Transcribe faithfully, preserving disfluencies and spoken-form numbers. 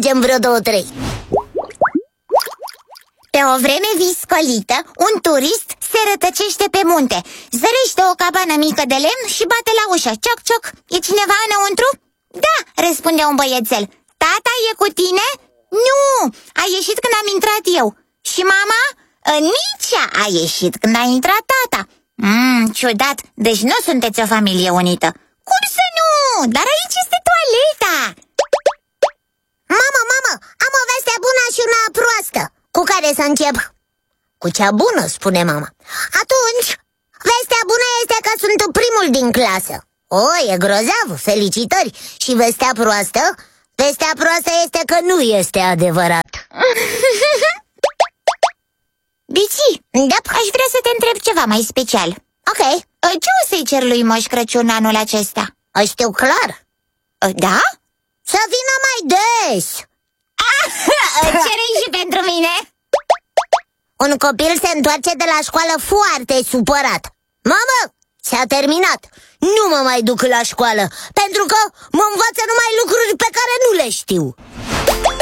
tragem vreo două, trei. Pe o vreme viscolită, un turist se rătăcește pe munte. Zărește o cabană mică de lemn și bate la ușă. Cioc, cioc, e cineva înăuntru? Da, răspunde un băiețel. Tata e cu tine? Nu, a ieșit când am intrat eu. Și mama? Nici ea a ieșit când a intrat tata. Mmm, ciudat, deci nu sunteți o familie unită. Cum să nu? Dar aici este toaleta. Mamă, mamă, am o veste bună și una proastă. Cu care să încep? Cu cea bună, spune mama. Atunci, vestea bună este că sunt primul din clasă. O, e grozav, felicitări. Și vestea proastă? Vestea proastă este că nu este adevărat. Bici, da? Aș vrea să te întreb ceva mai special. Ok. Ce o să-i cer lui Moș Crăciun anul acesta? O știu clar. Da? Să vină mai des. Cere-i și pentru mine. Un copil se întoarce de la școală foarte supărat. Mamă, s-a terminat. Nu mă mai duc la școală, pentru că mă învață numai lucruri pe care nu le știu.